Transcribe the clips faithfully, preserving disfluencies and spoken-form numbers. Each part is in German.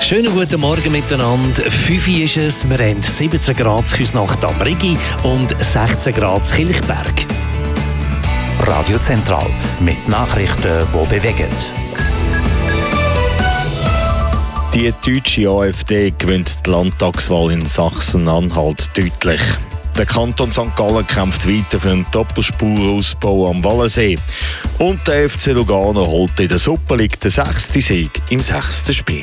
Schönen guten Morgen miteinander. fünf Uhr ist es, wir haben siebzehn Grad Küsnacht am Rigi und sechzehn Grad Kilchberg. Radio Zentral mit Nachrichten, die bewegen. Die deutsche AfD gewinnt die Landtagswahl in Sachsen-Anhalt deutlich. Der Kanton Sankt Gallen kämpft weiter für einen Doppelspurausbau am Wallensee. Und der F C Lugano holt in der Super League den sechsten Sieg im sechsten Spiel.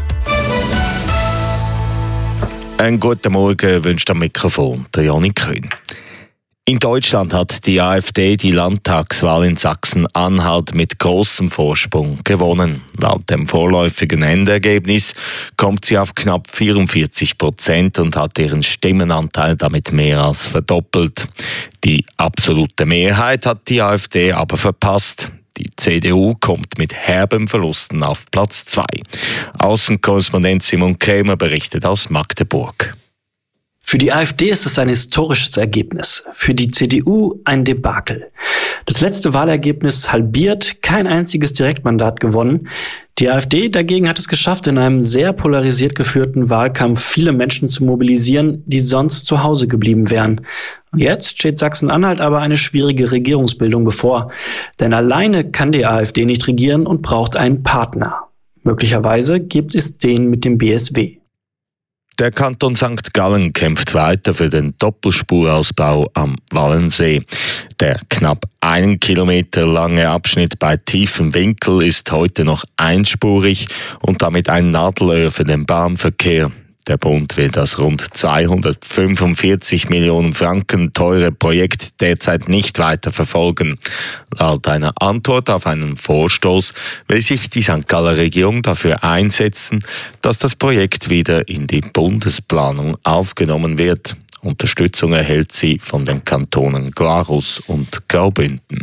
Einen guten Morgen wünscht am Mikrofon der Janik Köhn. In Deutschland hat die AfD die Landtagswahl in Sachsen-Anhalt mit großem Vorsprung gewonnen. Laut dem vorläufigen Endergebnis kommt sie auf knapp vierundvierzig Prozent und hat ihren Stimmenanteil damit mehr als verdoppelt. Die absolute Mehrheit hat die AfD aber verpasst. Die C D U kommt mit herben Verlusten auf Platz zwei. Außenkorrespondent Simon Krämer berichtet aus Magdeburg. Für die AfD ist es ein historisches Ergebnis, für die C D U ein Debakel. Das letzte Wahlergebnis halbiert, kein einziges Direktmandat gewonnen. Die AfD dagegen hat es geschafft, in einem sehr polarisiert geführten Wahlkampf viele Menschen zu mobilisieren, die sonst zu Hause geblieben wären. Und jetzt steht Sachsen-Anhalt aber eine schwierige Regierungsbildung bevor. Denn alleine kann die AfD nicht regieren und braucht einen Partner. Möglicherweise gibt es den mit dem B S W. Der Kanton Sankt Gallen kämpft weiter für den Doppelspurausbau am Wallensee. Der knapp einen Kilometer lange Abschnitt bei tiefem Winkel ist heute noch einspurig und damit ein Nadelöhr für den Bahnverkehr. Der Bund will das rund zweihundertfünfundvierzig Millionen Franken teure Projekt derzeit nicht weiter verfolgen. Laut einer Antwort auf einen Vorstoß will sich die Sankt Galler Regierung dafür einsetzen, dass das Projekt wieder in die Bundesplanung aufgenommen wird. Unterstützung erhält sie von den Kantonen Glarus und Graubünden.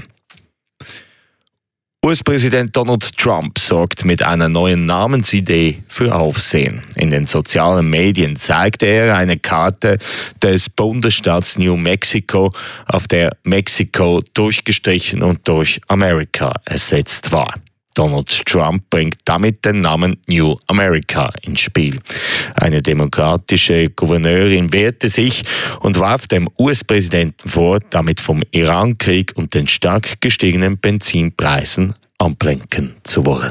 U S-Präsident Donald Trump sorgt mit einer neuen Namensidee für Aufsehen. In den sozialen Medien zeigte er eine Karte des Bundesstaats New Mexico, auf der Mexiko durchgestrichen und durch America ersetzt war. Donald Trump bringt damit den Namen New America ins Spiel. Eine demokratische Gouverneurin wehrte sich und warf dem U S-Präsidenten vor, damit vom Irankrieg und den stark gestiegenen Benzinpreisen ablenken zu wollen.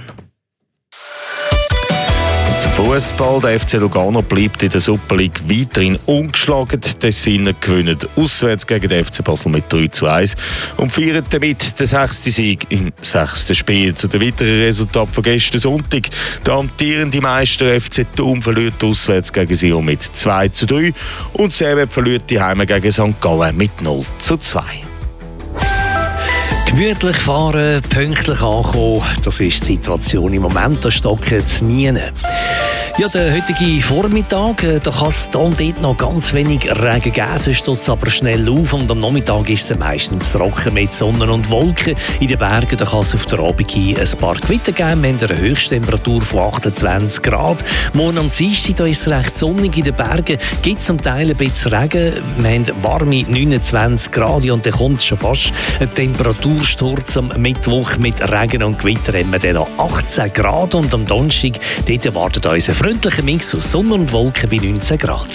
Zum Fußball. Der F C Lugano bleibt in der Super League weiterhin ungeschlagen. Die Tessiner gewinnen auswärts gegen den F C Basel mit drei zu eins und feiern damit den sechsten Sieg im sechsten Spiel. Zu den weiteren Resultaten von gestern Sonntag. Der amtierende Meister F C Thun verliert auswärts gegen Sion mit zwei zu drei und Servet verliert die Heime gegen Sankt Gallen mit null zu zwei. Gemütlich fahren, pünktlich ankommen, das ist die Situation im Moment, da stockt es nie. Ja, der heutige Vormittag, da kann es da und dort noch ganz wenig Regen geben, sonst steht es aber schnell auf und am Nachmittag ist es meistens trocken mit Sonne und Wolken. In den Bergen da kann es auf der Abend hin ein paar Gewitter geben, wir haben eine Höchsttemperatur von achtundzwanzig Grad. Morgen am Dienstag da ist es recht sonnig, in den Bergen gibt es zum Teil ein bisschen Regen, wir haben warme neunundzwanzig Grad und dann kommt schon fast ein Temperatursturz am Mittwoch mit Regen und Gewitter, haben wir dann noch achtzehn Grad und am Donnerstag dort erwartet uns ein freundlicher Mix aus Sonne und Wolken bei neunzehn Grad.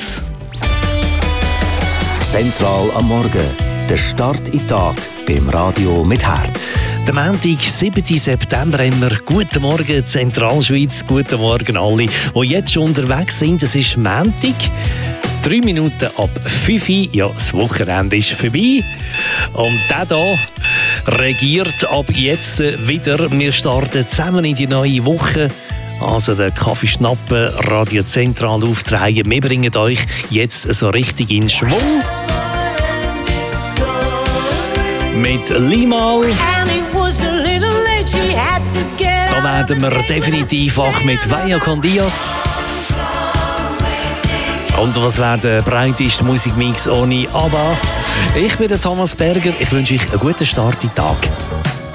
Zentral am Morgen. Der Start in den Tag beim Radio mit Herz. Der Montag, siebten September, haben wir «Guten Morgen Zentralschweiz», «Guten Morgen alle, die jetzt schon unterwegs sind». Es ist Montag, drei Minuten ab fünf Uhr. Ja, das Wochenende ist vorbei. Und der hier regiert ab jetzt wieder. Wir starten zusammen in die neue Woche. Also der Kaffee schnappen, Radio Zentral aufdrehen. Wir bringen euch jetzt so richtig in Schwung. Mit Limal. Da werden wir definitiv wach mit Vaya con Dios. Und was wäre der breiteste Musikmix ohne ABBA? Ich bin der Thomas Berger. Ich wünsche euch einen guten Start in den Tag.